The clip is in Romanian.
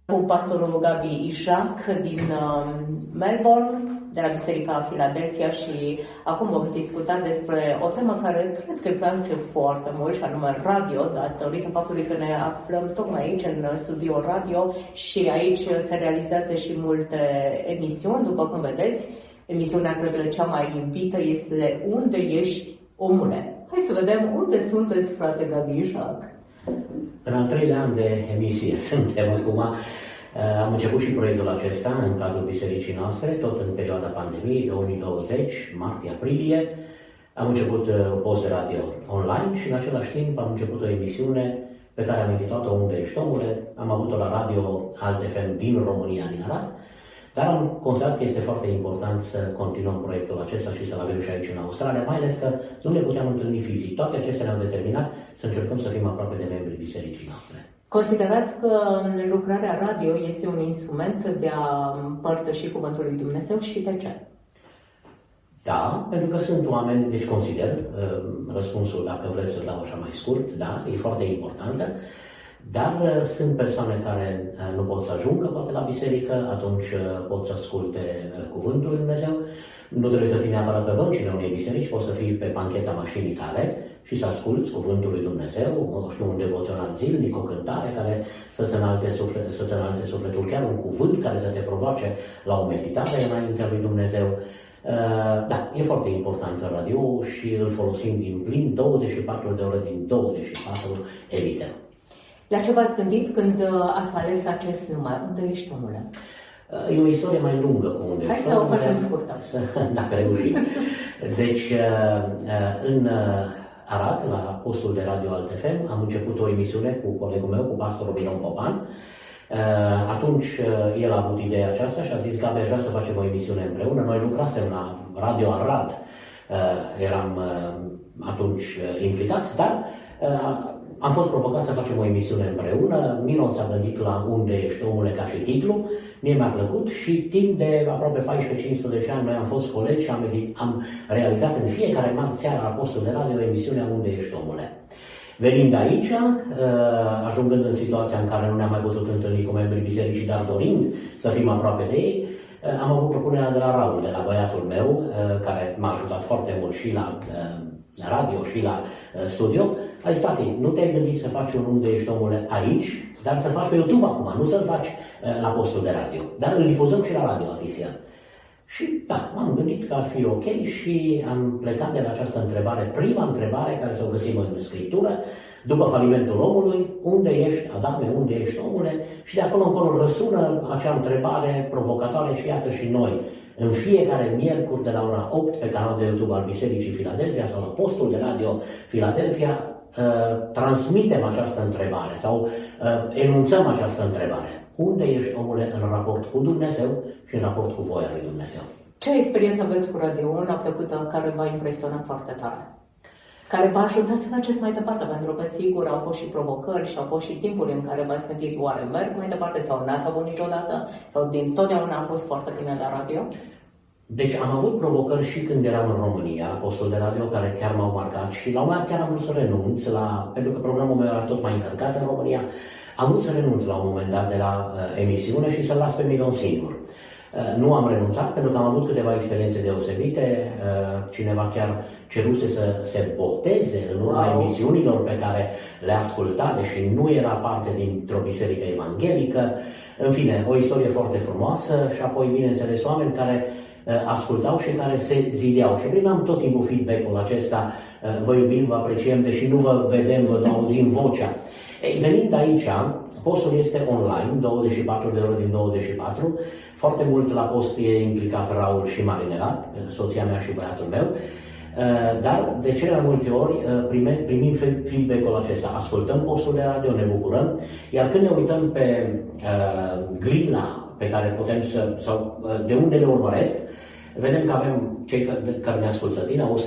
Cu pastorul Gabi Ișac din Melbourne, de la Biserica Philadelphia, și acum vom discuta despre o temă care cred că îi place foarte mult, și anume radio, datorită faptului că ne aflăm tocmai aici în studio radio și aici se realizează și multe emisiuni, după cum vedeți. Emisiunea, cred că cea mai iubită este Unde ești, omule? Hai să vedem unde sunteți, frate Gabi Ișac. În al treilea an de emisie suntem acum. Am început și proiectul acesta în cadrul bisericii noastre, tot în perioada pandemiei 2020, martie-aprilie. Am început o post de radio online și în același timp am început o emisiune pe care am intitulat-o Unde ești, omule? Am avut-o la radio Alt FM din România, din Arad, dar am considerat că este foarte important să continuăm proiectul acesta și să-l avem și aici în Australia, mai ales că nu ne puteam întâlni fizic. Toate acestea ne-au determinat să încercăm să fim aproape de membrii bisericii noastre. Considerați că lucrarea radio este un instrument de a împărtăși Cuvântul lui Dumnezeu și de ce? Da, pentru că sunt oameni, deci consider, răspunsul, dacă vreți să dau așa mai scurt, da, e foarte importantă, dar sunt persoane care nu pot să ajungă poate la biserică, atunci pot să asculte Cuvântul lui Dumnezeu. Nu trebuie să fii neapărat pe băncile unei biserici, poți să fii pe pancheta mașinii tale și să asculți Cuvântul lui Dumnezeu, un devoțional zilnic, o cântare care să-ți înalte sufletul, chiar un cuvânt care să te provoace la o meditare înaintea lui Dumnezeu. Da, e foarte important în radio și îl folosim din plin 24 de ore din 24 emitem. La ce v-ați gândit când ați ales acest nume? Unde ești, omule? E o istorie mai lungă cu Unde ești, omule. Hai să o facem scurtă. Dacă reușim. Deci, în Arad, la postul de radio Alt FM, am început o emisiune cu colegul meu, cu pastorul Miron Popan. Atunci el a avut ideea aceasta și a zis: Gabi, aș vrea să facem o emisiune împreună. Noi lucrasem la Radio Arad, eram atunci implicați, dar am fost provocat să facem o emisiune împreună. Miron s-a gândit la Unde ești, omule, ca și titlu. Mie mi-a plăcut și timp de aproape 14-15 ani noi am fost colegi și am realizat în fiecare marți seara la postul de radio emisiunea Unde ești, omule. Venind aici, ajungând în situația în care nu ne-am mai putut întâlni cu membrii bisericii, dar dorind să fim aproape de ei, am avut propunerea de la Raul, de la băiatul meu, care m-a ajutat foarte mult și la radio și la studio. A zis: tati, nu te-ai gândit să faci un Unde ești, omule, aici, dar să-l faci pe YouTube acum, nu să-l faci la postul de radio. Dar îl difuzăm și la radio, a zis el. Și da, m-am gândit că ar fi ok și am plecat de la această întrebare, prima întrebare care să o găsim în Scriptură, după falimentul omului: unde ești, Adame, unde ești, omule? Și de acolo încolo răsună acea întrebare provocatoare și iată și noi, în fiecare miercuri de la ora 8 pe canalul de YouTube al Bisericii Philadelphia sau la postul de radio Philadelphia, transmitem această întrebare sau enunțăm această întrebare. Unde ești, omule, în raport cu Dumnezeu și în raport cu voia lui Dumnezeu? Ce experiență aveți cu radio una plăcută care v-a impresionat foarte tare? Care v-a ajutat să faceți mai departe? Pentru că sigur au fost și provocări și au fost și timpuri în care v-ați gândit: oare merg mai departe sau n-ați avut niciodată? Sau din totdeauna a fost foarte bine la radio? Deci am avut provocări și când eram în România, la postul de radio, care chiar m-au marcat și la un moment dat chiar am vrut să renunț, pentru că programul meu era tot mai încărcat în România. Am vrut să renunț la un moment dat de la emisiune și să-l las pe Miron singur. Nu am renunțat pentru că am avut câteva experiențe deosebite. Cineva chiar ceruse să se boteze în urma emisiunilor pe care le asculta, deși nu era parte dintr-o biserică evanghelică. În fine, o istorie foarte frumoasă și apoi, bineînțeles, oameni care ascultau și care se zideau. Și primeam tot timpul feedback-ul acesta: vă iubim, vă apreciem, deși nu vă vedem, vă auzim vocea. Ei, venind aici, postul este online, 24 de ore din 24. Foarte mult la post e implicat Raul și Marinela, soția mea și băiatul meu. Dar de cele mai multe ori primim feedback-ul acesta. Ascultăm postul de radio, ne bucurăm, iar când ne uităm pe grila pe care putem sau de unde ne urmăresc, vedem că avem cei care ne ascultă din Australia,